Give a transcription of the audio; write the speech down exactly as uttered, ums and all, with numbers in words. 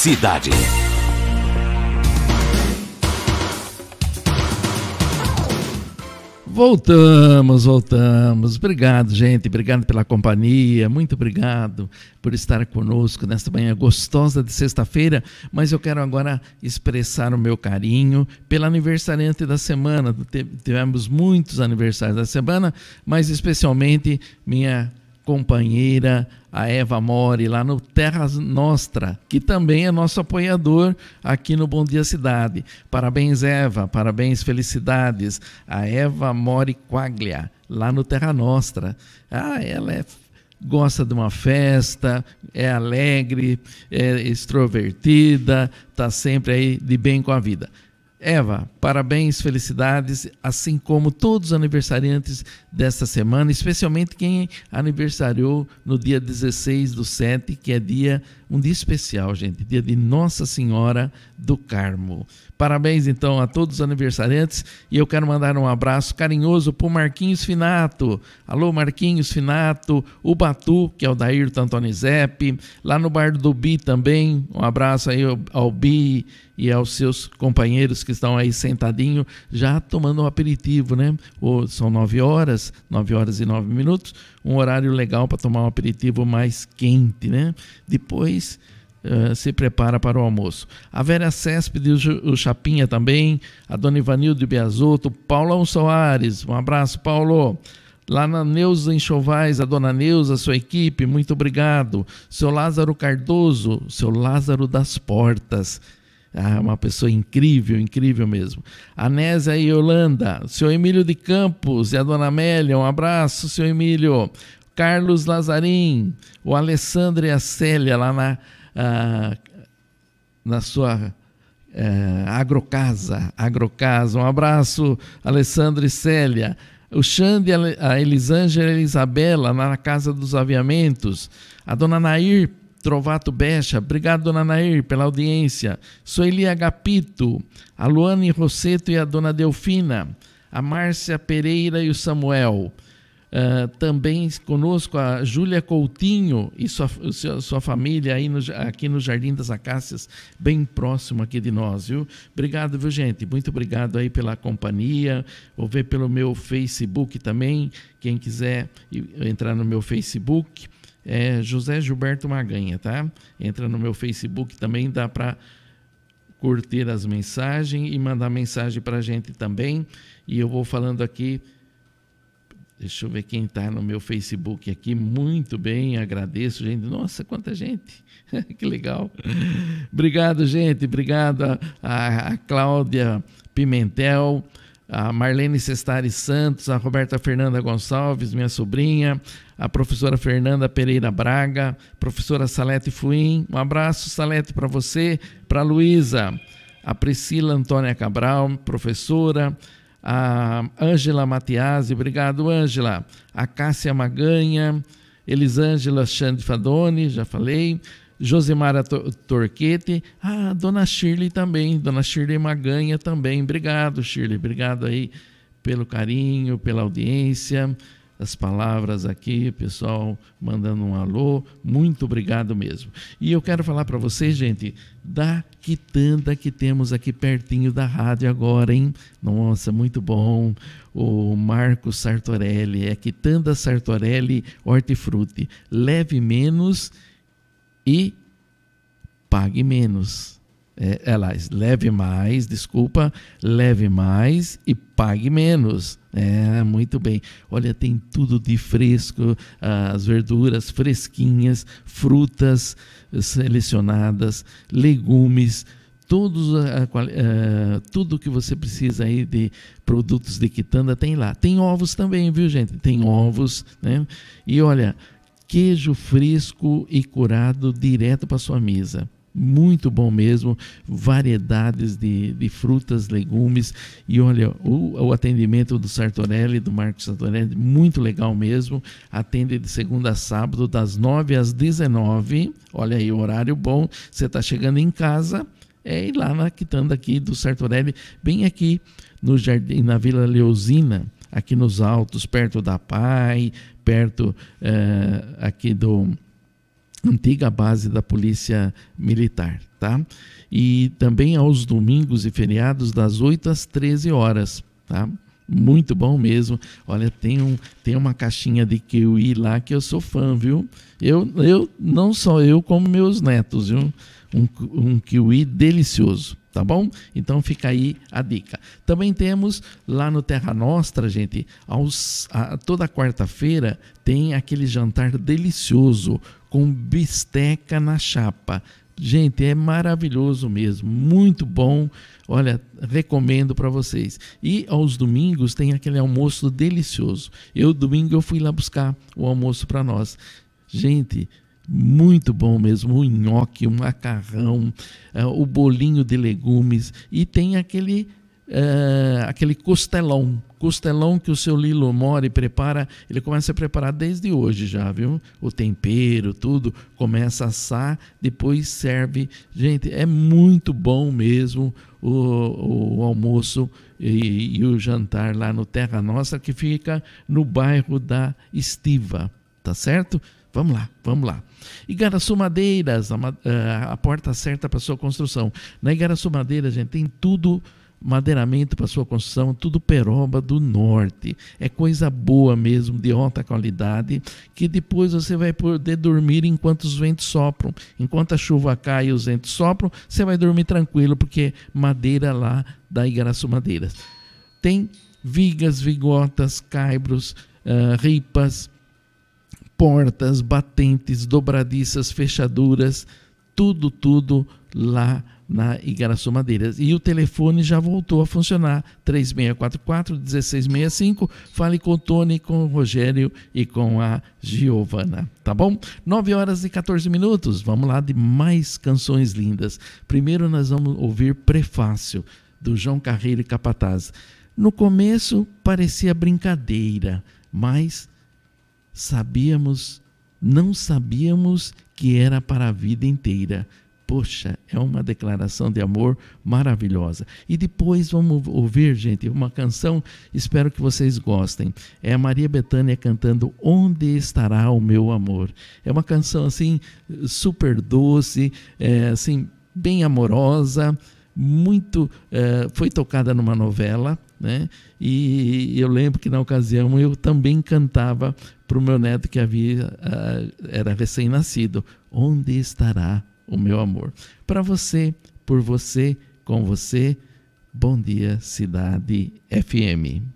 Cidade. Voltamos, voltamos. Obrigado, gente. Obrigado pela companhia. Muito obrigado por estar conosco nesta manhã gostosa de sexta-feira. Mas eu quero agora expressar o meu carinho pela aniversariante da semana. Tivemos muitos aniversários da semana, mas especialmente minha companheira, a Eva Mori, lá no Terra Nostra, que também é nosso apoiador aqui no Bom Dia Cidade. Parabéns, Eva, parabéns, felicidades. A Eva Mori Quaglia, lá no Terra Nostra. Ah, ela é, gosta de uma festa, é alegre, é extrovertida, está sempre aí de bem com a vida. Eva, parabéns, felicidades, assim como todos os aniversariantes desta semana, especialmente quem aniversariou no dia dezesseis do sete, que é dia, um dia especial, gente, dia de Nossa Senhora do Carmo. Parabéns, então, a todos os aniversariantes, e eu quero mandar um abraço carinhoso para o Marquinhos Finato. Alô, Marquinhos Finato, o Batu, que é o Daírton Antonizep, lá no Bar do Bi também, um abraço aí ao Bi e aos seus companheiros que estão aí sentadinho, já tomando um aperitivo, né? Ou são nove horas, nove horas e nove minutos, um horário legal para tomar um aperitivo mais quente, né? Depois uh, se prepara para o almoço. A Vera Céspede, o Chapinha também, a Dona Ivanildo Biasotto, Paulão Soares, um abraço, Paulo. Lá na Neuza Enxovais, a Dona Neuza, sua equipe, muito obrigado. Seu Lázaro Cardoso, seu Lázaro das Portas, ah, uma pessoa incrível, incrível mesmo. A Nésia e Yolanda, o senhor Emílio de Campos e a Dona Amélia, um abraço, senhor Emílio. Carlos Lazarim, o Alessandro e a Célia, lá na, ah, na sua ah, Agrocasa, Agrocasa. Um abraço, Alessandro e Célia. O Xande, a Elisângela e a Isabela, lá na Casa dos Aviamentos. A Dona Nair Trovato Becha, obrigado, Dona Nair, pela audiência. Sueli Agapito, a Luane Rosseto e a Dona Delfina, a Márcia Pereira e o Samuel. Uh, também conosco a Júlia Coutinho e sua, sua, sua família aí no, aqui no Jardim das Acácias, bem próximo aqui de nós, viu? Obrigado, viu, gente? Muito obrigado aí pela companhia. Vou ver pelo meu Facebook também, quem quiser entrar no meu Facebook. É José Gilberto Maganha, tá? Entra no meu Facebook também, dá para curtir as mensagens e mandar mensagem para a gente também. E eu vou falando aqui, deixa eu ver quem está no meu Facebook aqui, muito bem, agradeço, gente. Nossa, quanta gente, que legal. Obrigado, gente, obrigado a, a, a Cláudia Pimentel, a Marlene Sestari Santos, a Roberta Fernanda Gonçalves, minha sobrinha, a professora Fernanda Pereira Braga, professora Salete Fuim, um abraço, Salete, para você, para a Luísa, a Priscila Antônia Cabral, professora, a Ângela Matiasi, obrigado, Ângela, a Cássia Maganha, Elisângela Xande Fadoni, já falei, Josemara Torquete, ah, Dona Shirley também, Dona Shirley Maganha também, obrigado, Shirley, obrigado aí pelo carinho, pela audiência, as palavras aqui, pessoal mandando um alô, muito obrigado mesmo. E eu quero falar para vocês, gente, da quitanda que temos aqui pertinho da rádio agora, hein? Nossa, muito bom. O Marcos Sartorelli, é quitanda Sartorelli Hortifruti, leve menos e pague menos. É, aliás, leve mais, desculpa, leve mais e pague menos. É, muito bem. Olha, tem tudo de fresco, as verduras fresquinhas, frutas selecionadas, legumes, todos, uh, uh, tudo que você precisa aí de produtos de quitanda tem lá. Tem ovos também, viu, gente? Tem ovos, né? E olha, queijo fresco e curado direto para sua mesa. Muito bom mesmo, variedades de, de frutas, legumes, e olha, o, o atendimento do Sartorelli, do Marcos Sartorelli, muito legal mesmo, atende de segunda a sábado, das nove às dezenove, olha aí, horário bom, você está chegando em casa, é ir lá na quitanda aqui do Sartorelli, bem aqui no jardim, na Vila Leozina, aqui nos Altos, perto da Pai, perto uh, aqui do... antiga base da Polícia Militar, tá? E também aos domingos e feriados das oito às treze horas, tá? Muito bom mesmo. Olha, tem, um, tem uma caixinha de kiwi lá que eu sou fã, viu? Eu, eu não só eu, como meus netos, viu? Um, um kiwi delicioso, tá bom? Então fica aí a dica. Também temos lá no Terra Nostra, gente, aos, a, toda quarta-feira tem aquele jantar delicioso com bisteca na chapa. Gente, é maravilhoso mesmo, muito bom. Olha, recomendo para vocês. E aos domingos tem aquele almoço delicioso. Eu, domingo, eu fui lá buscar o almoço para nós. Gente, muito bom mesmo. O nhoque, o macarrão, uh, o bolinho de legumes. E tem aquele, uh, aquele costelão. Costelão que o seu Lilo Mori prepara, ele começa a preparar desde hoje já, viu? O tempero, tudo, começa a assar, depois serve. Gente, é muito bom mesmo o, o almoço e, e o jantar lá no Terra Nostra, que fica no bairro da Estiva, tá certo? Vamos lá, vamos lá. Igaraçu Madeiras, a, a, a porta certa para sua construção. Na Igaraçu Madeiras, gente, tem tudo, madeiramento para sua construção, tudo peroba do norte. É coisa boa mesmo, de alta qualidade, que depois você vai poder dormir enquanto os ventos sopram. Enquanto a chuva cai e os ventos sopram, você vai dormir tranquilo, porque madeira lá da Igaraçu Madeiras. Tem vigas, vigotas, caibros, uh, ripas, portas, batentes, dobradiças, fechaduras, tudo, tudo lá na Igaraçu Madeiras. E o telefone já voltou a funcionar, três seis quatro quatro, um seis seis cinco. Fale com o Tony, com o Rogério e com a Giovana, tá bom? nove horas e quatorze minutos, vamos lá de mais canções lindas. Primeiro nós vamos ouvir Prefácio, do João Carreiro e Capataz. No começo parecia brincadeira, mas sabíamos, não sabíamos que era para a vida inteira. Poxa, é uma declaração de amor maravilhosa. E depois vamos ouvir, gente, uma canção, espero que vocês gostem. É a Maria Bethânia cantando Onde Estará o Meu Amor. É uma canção assim, super doce, é, assim, bem amorosa, muito, é, foi tocada numa novela, né? E eu lembro que na ocasião eu também cantava para o meu neto que havia, uh, era recém-nascido. Onde estará o meu amor? Para você, por você, com você, bom dia, Cidade F M.